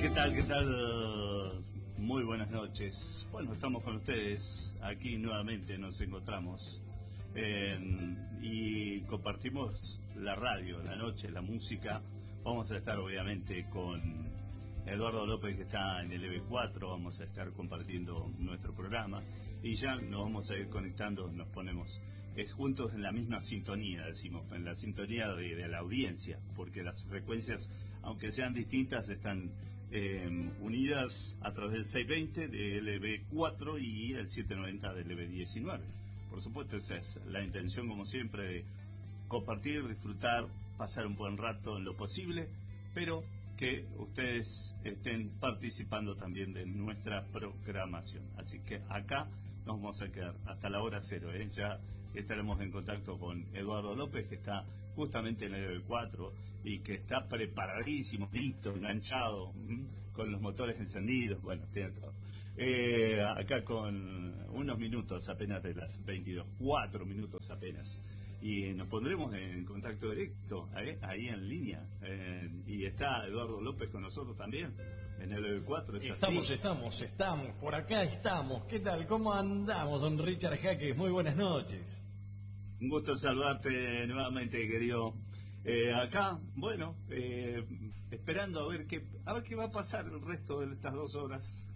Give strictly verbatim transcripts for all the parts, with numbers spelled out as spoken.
¿Qué tal? ¿Qué tal? Muy buenas noches. Bueno, estamos con ustedes. Aquí nuevamente nos encontramos eh, y compartimos la radio, la noche, la música. Vamos a estar obviamente con Eduardo López, que está en el E B cuatro. Vamos a estar compartiendo nuestro programa y ya nos vamos a ir conectando, nos ponemos eh, juntos en la misma sintonía, decimos, en la sintonía de, de la audiencia, porque las frecuencias, aunque sean distintas, están eh, unidas a través del seiscientos veinte del E B cuatro y el setecientos noventa del E B diecinueve. Por supuesto, esa es la intención, como siempre, de compartir, disfrutar, pasar un buen rato en lo posible, pero que ustedes estén participando también de nuestra programación. Así que acá nos vamos a quedar hasta la hora cero, ¿eh? Ya estaremos en contacto con Eduardo López, que está justamente en el E B cuatro y que está preparadísimo, listo, enganchado, ¿m? con los motores encendidos. Bueno, tiene todo. Eh, acá con unos minutos apenas de las veintidós, cuatro minutos apenas. Y nos pondremos en contacto directo, ¿eh? Ahí en línea. Eh, y está Eduardo López con nosotros también, en el E B cuatro. ¿Es estamos, así? estamos, estamos, por acá estamos. ¿Qué tal? ¿Cómo andamos, don Richard Jaques? Muy buenas noches. Un gusto saludarte nuevamente, querido. Eh, acá, bueno, eh, esperando a ver qué, a ver qué va a pasar el resto de estas dos horas.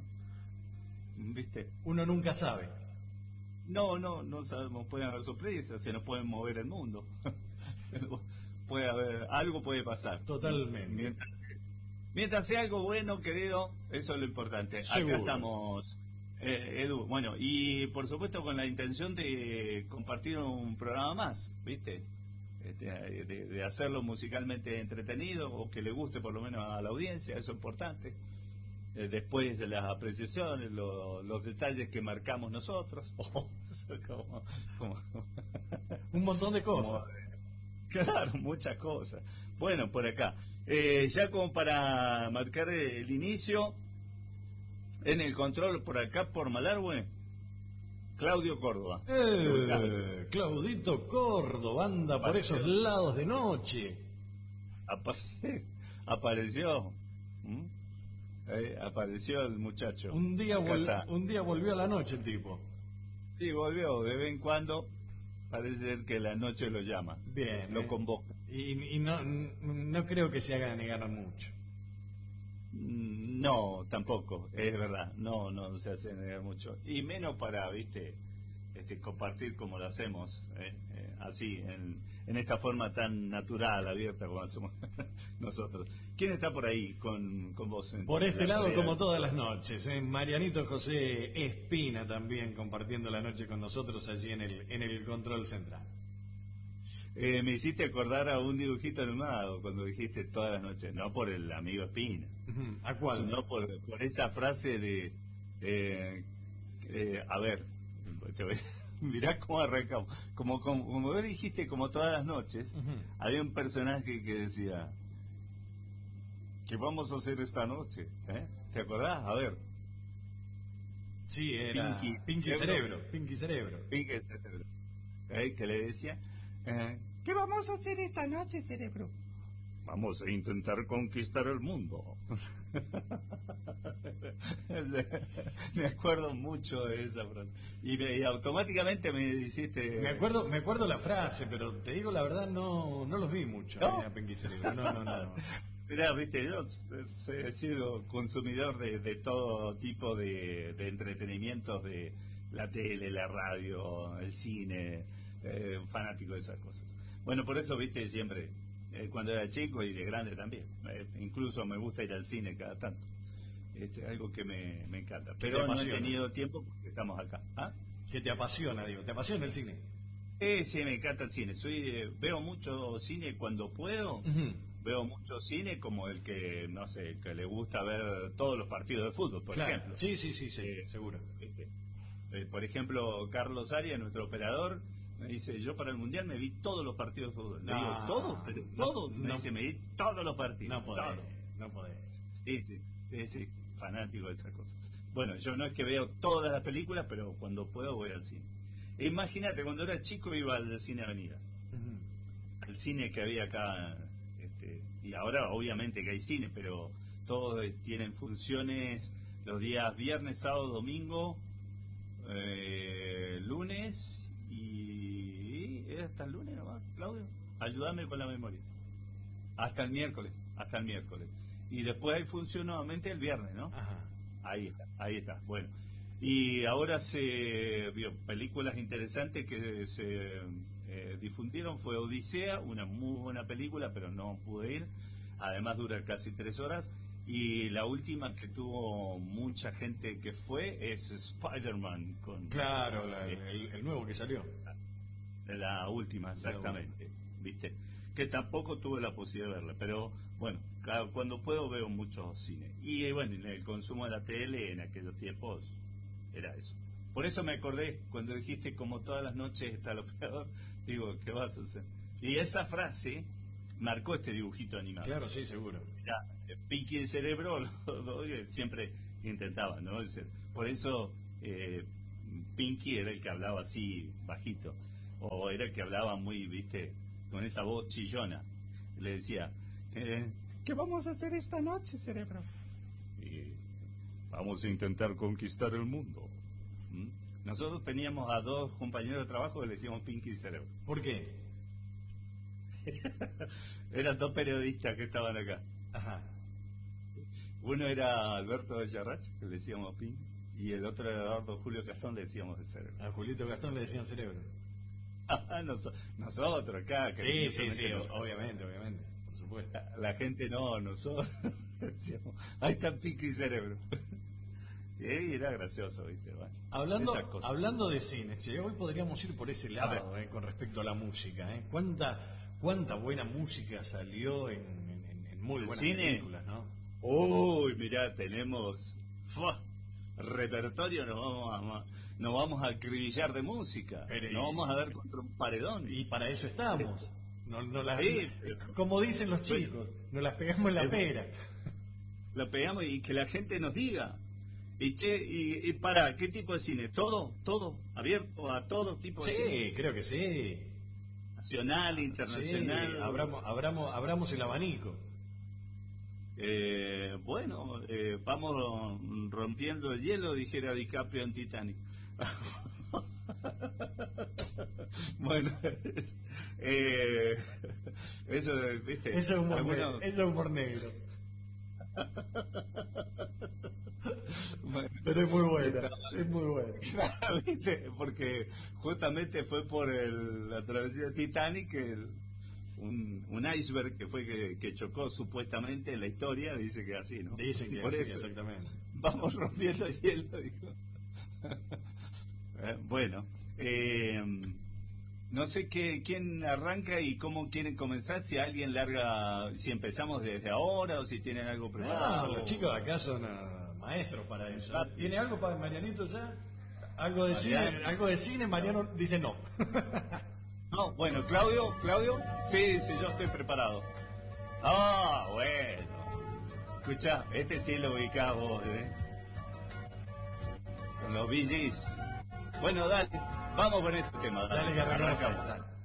¿Viste? Uno nunca sabe. No, no, no sabemos, pueden haber sorpresas, se nos puede mover el mundo. Se nos puede haber, algo puede pasar. Totalmente. Mientras, mientras sea algo bueno, querido, eso es lo importante. Seguro. Acá estamos, eh, Edu. Bueno, y por supuesto con la intención de compartir un programa más, ¿viste? Este, de, de hacerlo musicalmente entretenido, o que le guste por lo menos a la audiencia, eso es importante. Después de las apreciaciones, lo, los detalles que marcamos nosotros. Oh, como, como, un montón de cosas. Como, claro, muchas cosas. Bueno, por acá. Eh, ya como para marcar el inicio, en el control por acá, por Malargüe, Claudio Córdoba. Eh, Claudito Córdoba, anda por Apareció. esos lados de noche. Apare- apareció. ¿Mm? Eh, apareció el muchacho. Un día, Acá vol- está. un día volvió a la noche el tipo. Sí, volvió. De vez en cuando parece ser que la noche lo llama. Bien. Lo eh. convoca. Y, y no, no creo que se haga negar mucho. Mm, No, tampoco. Es verdad. No, no se hace negar mucho. Y menos para, viste, este, compartir como lo hacemos. eh, eh, así, en, en esta forma tan natural, abierta como hacemos nosotros. ¿Quién está por ahí con, con vos? En Por este la lado, tarea? como todas las noches, ¿eh? Marianito José Espina también compartiendo la noche con nosotros allí en el, en el control central. Eh, me hiciste acordar a un dibujito animado cuando dijiste todas las noches, no por el amigo Espina, Ujú. ¿A cuál? sino por, por esa frase de, eh, eh, a ver, te voy, mirá cómo arrancamos, como, como, como vos dijiste, como todas las noches, Ujú. había un personaje que decía, ¿qué vamos a hacer esta noche? ¿Eh? ¿Te acordás? A ver, Sí, era Pinky. Pinky, Cerebro. Cerebro. Pinky Cerebro. Pique, cerebro. ¿Eh? Que le decía, eh, ¿qué vamos a hacer esta noche, cerebro? Vamos a intentar conquistar el mundo. Me acuerdo mucho de esa frase. Y, me- y automáticamente me hiciste... Me acuerdo, me acuerdo la frase, pero te digo la verdad, no, no los vi mucho ¿No? eh, a Pinky Cerebro. No, no, no. Mirá, viste, yo he sido consumidor de, de todo tipo de, de entretenimientos, de la tele, la radio, el cine, eh, fanático de esas cosas. Bueno, por eso, viste, siempre, eh, cuando era chico y de grande también, eh, incluso me gusta ir al cine cada tanto. Este, algo que me, me encanta. te Pero no he apasiona. tenido tiempo porque estamos acá. ¿Ah? Que te apasiona, digo. ¿Te apasiona el cine? Eh, sí, me encanta el cine. Soy, eh, veo mucho cine cuando puedo. Ujú. Veo mucho cine como el que, no sé, que le gusta ver todos los partidos de fútbol, por Claro. ejemplo. Sí, sí, sí, sí, Eh, seguro. Este, eh, por ejemplo, Carlos Arias, nuestro operador, me dice, yo para el Mundial me vi todos los partidos de fútbol. Le No, digo, ¿todos? Pero no, todos. Me no. dice, me vi todos los partidos. No podés, todos. no podés. Sí, sí, sí, sí, fanático de estas cosas. Bueno, yo no es que veo todas las películas, pero cuando puedo voy al cine. Imagínate, cuando era chico iba al cine Avenida. Ujú. Al cine que había acá, este, y ahora obviamente que hay cine, pero todos tienen funciones los días viernes, sábado, domingo, eh, lunes y... ¿es hasta el lunes nomás, Claudio? Ayúdame con la memoria. Hasta el miércoles, hasta el miércoles. Y después hay función nuevamente el viernes, ¿no? Ajá. Ahí está, ahí está. Bueno, y ahora se vio películas interesantes que se eh, difundieron. Fue Odisea, una muy buena película, pero no pude ir. Además dura casi tres horas. Y la última que tuvo mucha gente que fue es Spider-Man. Con, Claro, la- eh, el, el nuevo que salió. la última, exactamente. ¿Viste? Que tampoco tuve la posibilidad de verla, pero bueno, cada- cuando puedo veo mucho cine. Y eh, bueno, el consumo de la tele en aquellos tiempos era eso. Por eso me acordé cuando dijiste como todas las noches está lo peor, digo, ¿qué vas a hacer? Y esa frase marcó este dibujito animado. Claro, sí, seguro. Era, eh, Pinky el cerebro lo- lo- siempre intentaba, ¿no? Es decir, por eso eh, Pinky era el que hablaba así bajito, o era el que hablaba muy, viste, con esa voz chillona. Le decía, eh, ¿qué vamos a hacer esta noche, cerebro? Y vamos a intentar conquistar el mundo. ¿Mm? Nosotros teníamos a dos compañeros de trabajo que le decíamos Pinky y Cerebro. ¿Por qué? Eran dos periodistas que estaban acá. Ajá. Uno era Alberto de Yarrach, que le decíamos Pinky, y el otro era Eduardo Julio Castón, le decíamos el Cerebro. A Julito Gastón le decían cerebro. Nos- nosotros acá. Sí, que sí, sí, nos- obviamente, obviamente, por supuesto. La gente no, nosotros decíamos, ahí está Pinky y Cerebro. Y era gracioso, ¿viste? Bueno, Hablando, esas cosas. hablando de cine, che, hoy podríamos ir por ese lado eh, con respecto a la música. Eh. ¿Cuánta, cuánta buena música salió en, en- en muy ¿El buenas cine? películas, ¿no? Uy, mirá, tenemos ¡fua! Repertorio, nos vamos a, nos vamos a acribillar de música, Pero y- nos vamos a dar contra un paredón. Y para eso estamos. No, no las- Sí, pero- como dicen los chicos, nos las pegamos en la Eh, pera. Lo pegamos y que la gente nos diga. Y che, y, y para, ¿qué tipo de cine? ¿Todo? ¿Todo? ¿Abierto a todo tipo de cine? Sí, creo que sí. Nacional, internacional. Sí, abramos, abramos, abramos el abanico. Eh, bueno, eh, vamos rompiendo el hielo, dijera DiCaprio en Titanic. Bueno, es- eh, eso, ¿viste? Eso es humor, Algunos- negro, eso es humor negro. Bueno, Pero es muy buena, es muy buena. ¿viste? Porque justamente fue por el- la travesía de Titanic que el- un, un iceberg que fue que, que chocó supuestamente en la historia, dice que así, ¿no? Dicen que por sí, eso exactamente. vamos rompiendo el hielo, dijo. Eh, bueno, eh, no sé qué, quién arranca y cómo quieren comenzar, si alguien larga, si empezamos desde ahora o si tienen algo preparado. No, los chicos de acá son ah, maestros para eso. ¿Tiene algo para Marianito ya? ¿Algo de Mariano. cine? ¿Algo de cine? Mariano dice no. No, bueno, Claudio, Claudio, sí, sí, yo estoy preparado. Ah, bueno. Escucha, este sí lo ubicás vos, ¿eh? Con los B Gs. Bueno, dale, vamos con este tema. Dale que arrancamos. arrancamos. Dale.